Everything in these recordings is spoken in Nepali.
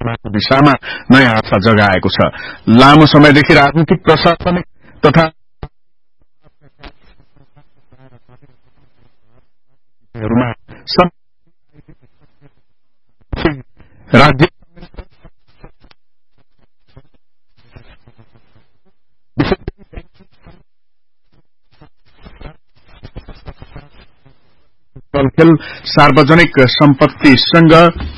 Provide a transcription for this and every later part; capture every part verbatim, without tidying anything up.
निर्माणको दिशामा नयाँ आशा जगाएको छ। लामो समयदेखि राजनीतिक प्रशासनिक तथा राज्य खेल सार्वजनिक सम्पत्तिसँग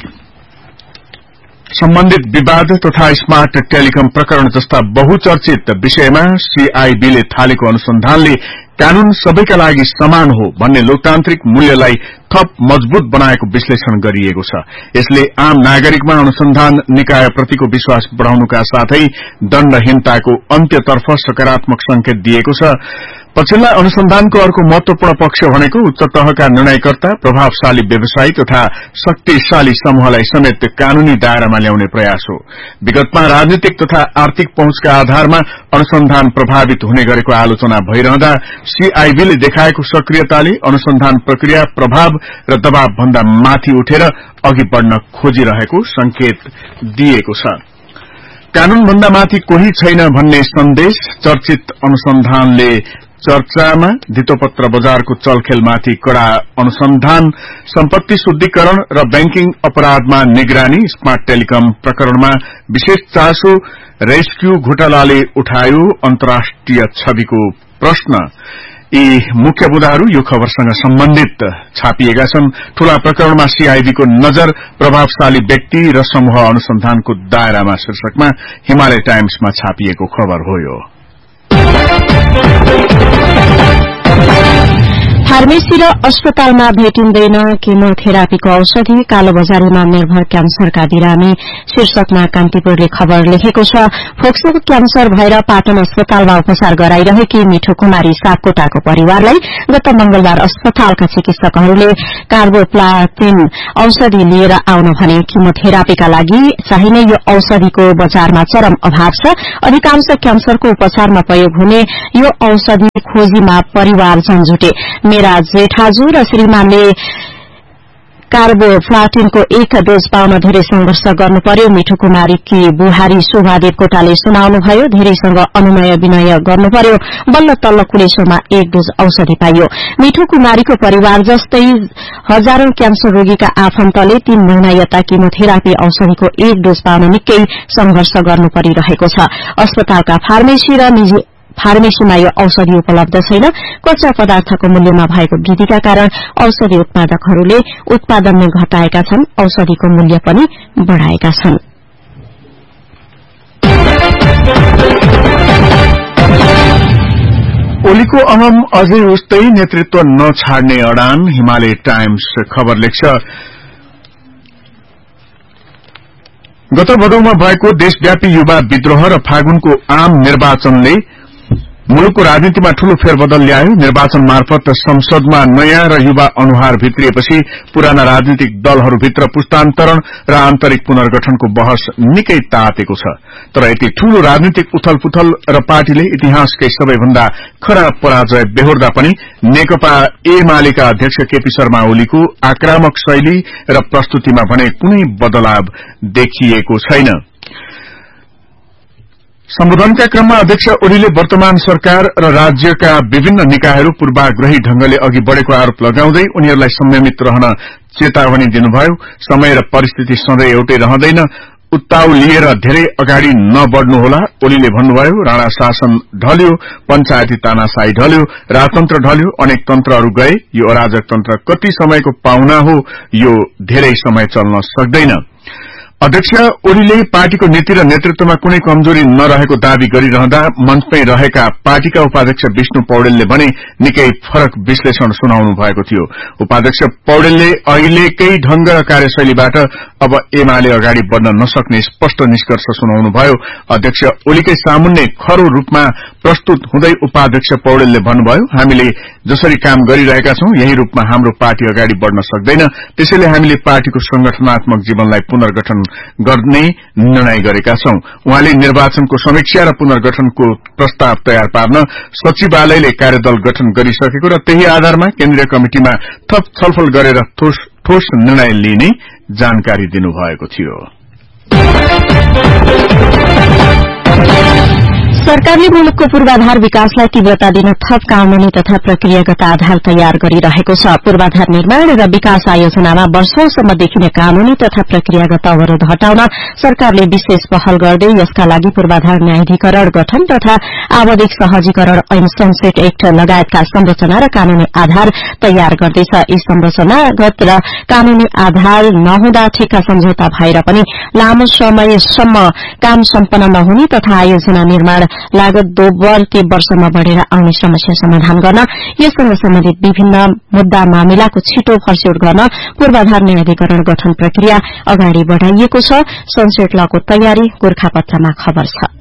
सम्बन्धित विवाद तथा स्मार्ट टेलिकम प्रकरण जस्ता बहुचर्चित विषयमा सीआईबीले थालेको अनुसन्धानले कानून सबैका लागि समान हो भन्ने लोकतान्त्रिक मूल्यलाई थप मजबूत बनाएको विश्लेषण गरिएको छ। यसले आम नागरिकमा अनुसन्धान निकायप्रतिको विश्वास बढ़ाउनुका साथै दण्डहीनताको अन्त्यतर्फ सकारात्मक संकेत दिएको छ। पछिल्ला अनुसन्धानको अर्को महत्वपूर्ण पक्ष भनेको उच्च तहका निर्णयकर्ता, प्रभावशाली व्यवसायी तथा शक्तिशाली समूहलाई समेत कानूनी दायरामा ल्याउने प्रयास हो। विगतमा राजनीतिक तथा आर्थिक पहुँचका आधारमा अनुसन्धान प्रभावित हुने गरेको आलोचना भइरहँदा सीआईबीले देखाएको सक्रियताले अनुसन्धान प्रक्रिया प्रभाव र दबाव भन्दा माथि उठेर अघि बढ़न खोजिरहेको संकेत दिएको छ। कानून भन्दा माथि कोही छैन भन्ने सन्देश चर्चित अनुसन्धानले चर्चामा धितोपत्र बजारको चलखेलमाथि कड़ा अनुसन्धान, सम्पत्ति शुद्धिकरण र बैंकिङ अपराधमा निगरानी, स्मार्ट टेलिकम प्रकरणमा विशेष चासो, रेस्क्यू घोटालाले उठायो अन्तर्राष्ट्रिय छविको प्रश्न। यी मुख्य बुदाहरू यो खबरसँग सम्बन्धित छापिएका छन्। ठूला प्रकरणमा सीआईबीको नजर, प्रभावशाली व्यक्ति र समूह अनुसन्धानको दायरामा शीर्षकमा हिमालय टाइम्समा छापिएको खबर हो यो। फार्मेसी र अस्पतालमा भेटिन्दैन केमोथेरापीको औषधि, कालोबजारीमा निर्भर क्यान्सरका बिरामी शीर्षकमा कान्तिपुरले खबर लेखेको छ। फोक्सो क्यान्सर भएर पाटन अस्पतालमा उपचार गराइरहेकी मिठो कुमारी सापकोटाको परिवारलाई गत मंगलबार अस्पतालका चिकित्सकहरूले कार्बोप्लाटिन औषधि लिएर आउन भने। केमोथेरापीका लागि चाहिने यो औषधिको बजारमा चरम अभाव छ। अधिकांश क्यान्सरको उपचारमा प्रयोग हुने यो औषधि खोजीमा परिवारजन जुटे। मेरा जेठाजु र श्रीमानले कार्बोप्लाटिनको एक डोज पाउन धेरै संघर्ष गर्नु पर्यो। मिठो कुमारीकी बुहारी शोभादेव कोटाले सुनाउनुभयो। धेरैसँग अनुनय विनय गर्नु पर्यो, बल्ल तल्ल कुलेसोमा एक डोज औषधि पाइयो। मिठो कुमारीको परिवार जस्तै हजारौं क्यान्सर रोगीका आफन्तले तीन महिना यता केमोथेरापी औषधिको एक डोज पाउन निकै संघर्ष गर्नु परिरहेको छ। अस्पतालका फार्मेसी र निजी फार्मेसीमा यो औषधि उपलब्ध छैन। कच्चा पदार्थको मूल्यमा भएको वृद्धिका कारण औषधि उत्पादकहरूले उत्पादन नै घटाएका छन्, औषधिको मूल्य पनि बढ़ाएका छन्। ओलीको अहम अझै उस्तै, नेतृत्व नछाड्ने अडान, हिमालय टाइम्स खबर लेख्छ। गत भदौमा भएको देशव्यापी युवा विद्रोह र फागुनको आम निर्वाचनले मुलुकको राजनीतिमा ठूलो फेरबदल ल्यायो। निर्वाचन मार्फत संसदमा नयाँ र युवा अनुहार भित्रिएपछि पुराना राजनीतिक दलहरूभित्र पुस्तान्तरण र आन्तरिक पुनर्गठनको बहस निकै तातेको छ। तर यति ठूलो राजनीतिक उथलपुथल र पार्टीले इतिहासकै सबैभन्दा खराब पराजय बेहोर्दा पनि नेकपा एमालेका अध्यक्ष केपी शर्मा ओलीको आक्रामक शैली र प्रस्तुतिमा भने कुनै बदलाव देखिएको छैन। सम्बोधनका क्रममा अध्यक्ष ओलीले वर्तमान सरकार र राज्यका विभिन्न निकायहरू पूर्वाग्रही ढंगले अघि बढ़ेको आरोप लगाउँदै उनीहरूलाई संयमित रहन चेतावनी दिनुभयो। समय र परिस्थिति सधैँ एउटै रहँदैन, उत्ताउलिएर धेरै अगाडि नबढ़नुहोला। ओलीले भन्नुभयो, राणा शासन ढल्यो, पंचायती तानाशाही ढल्यो, राजतन्त्र ढल्यो, अनेक तन्त्रहरू गए। यो अराजक तन्त्र कति समयको पाहुना हो, यो धेरै समय चल्न सक्दैन। अध्यक्ष ओलीले पार्टीको नीति र नेतृत्वमा कुनै कमजोरी नरहेको दावी गरिरहँदा मञ्चमै रहेका पार्टीका उपाध्यक्ष विष्णु पौडेलले भने निकै फरक विश्लेषण सुनाउनु भएको थियो। उपाध्यक्ष पौडेलले अहिलेकै ढंग र कार्यशैलीबाट अब एमाले अगाडि बढ़न नसक्ने स्पष्ट निष्कर्ष सुनाउनुभयो। अध्यक्ष ओलीकै सामुन्ने खरो रूपमा प्रस्तुत हुँदै उपाध्यक्ष पौडेलले भन्नुभयो, हामीले जसरी काम गरिरहेका छौं यही रूपमा हाम्रो पार्टी अगाडि बढ़न सक्दैन। त्यसैले हामीले पार्टीको संगठनात्मक जीवनलाई पुनर्गठन गर्ने निर्णय गरेका छौं। उहाँले निर्वाचनको समीक्षा र पुनर्गठनको प्रस्ताव तयार पार्न सचिवालयले कार्यदल गठन गरिसकेको र त्यही आधारमा केन्द्रीय कमिटिमा थप छलफल गरेर ठोस ठोस निर्णय लिने जानकारी दिनुभएको थियो। सरकारले मुलुकको पूर्वाधार विकासलाई तीव्रता दिन थप कानूनी तथा प्रक्रियागत आधार तयार गरिरहेको छ। पूर्वाधार निर्माण र विकास आयोजनामा वर्षौंसम्म देखिने कानूनी तथा प्रक्रियागत अवरोध हटाउन सरकारले विशेष पहल गर्दै यसका लागि पूर्वाधार न्यायाधिकरण गठन तथा आवधिक सहजीकरण ऐन सनसेट एक्ट लगायतका संरचना र कानूनी आधार तयार गर्दैछ। यी संरचनागत र कानूनी आधार नहुँदा ठेक्का सम्झौता भएर पनि लामो समयसम्म काम सम्पन्न नहुने तथा आयोजना निर्माण लागत दोब्बरती वर्षमा बढ़ेर आउने समस्या समाधान गर्न यससँग सम्बन्धित विभिन्न मुद्दा मामिलाको छिटो फर्स्यौट गर्न पूर्वाधार न्यायाधिकरण गठन प्रक्रिया अगाडि बढ़ाइएको छ। सनसेट लको तयारी गोरखापत्रमा खबर छ।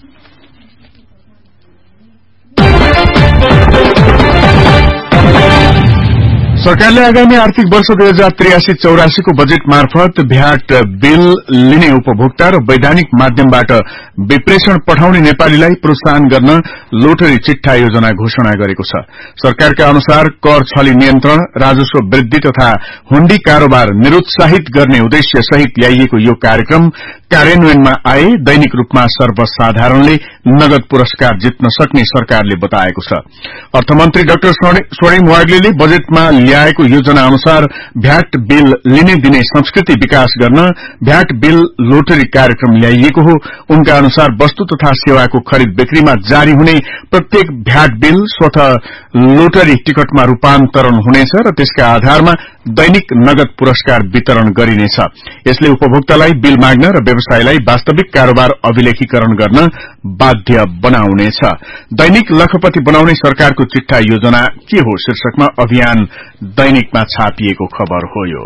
सरकारले आगामी आर्थिक वर्ष दुई हजार त्रियासी चौरासी को बजेट मार्फत भ्याट बिल लिने उपभोक्ता र वैधानिक माध्यमबाट विप्रेषण पठाउने नेपालीलाई प्रोत्साहन गर्न लोटरी चिट्ठा योजना घोषणा गरेको छ। सरकारका अनुसार कर छली नियन्त्रण, राजस्व वृद्धि तथा हुण्डी कारोबार निरुत्साहित गर्ने उद्देश्य सहित ल्याइएको यो कार्यक्रम कार्यान्वयनमा आए दैनिक रूपमा सर्वसाधारणले नगद पुरस्कार जित्न सक्ने सरकारले बताएको छ। अर्थमन्त्री डाक्टर स्वर्णिम वाग्लेले बजेटमा ल्याएको योजना अनुसार भ्याट बिल लिने दिने संस्कृति विकास गर्न भ्याट बिल लोटरी कार्यक्रम ल्याइएको हो। उनका अनुसार वस्तु तथा सेवाको खरिद बिक्रीमा जारी हुने प्रत्येक भ्याट बिल स्वतः लोटरी टिकटमा रूपान्तरण हुनेछ र त्यसका आधारमा दैनिक नगद पुरस्कार वितरण गरिनेछ। यसले उपभोक्तालाई बिल माग्न र व्यवसायलाई वास्तविक कारोबार अभिलेखीकरण गर्न बाध्य बनाउनेछ। दैनिक लखपति बनाउने सरकारको चिट्ठा योजना के हो शीर्षकमा अभियान दैनिकमा छापिएको खबर हो। यो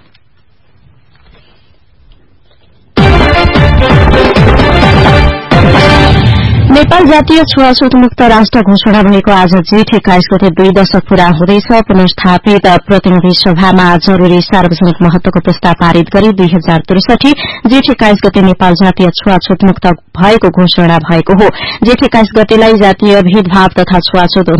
नेपाल जातीय छुवाछुत मुक्त राष्ट्र घोषणा भएको आज जेठ एक्काइस गते दुई दशक पूरा हुँदैछ। पुनर्स्थापित प्रतिनिधि सभामा जरूरी सार्वजनिक महत्वको प्रस्ताव पारित गरी दुई हजार त्रिसठी जेठ एक्काइस गते नेपाल जातीय छुवाछुत मुक्त भएको घोषणा भएको हो। जेठ एक्काइस गतेलाई जातीय भेदभाव तथा छुवाछुत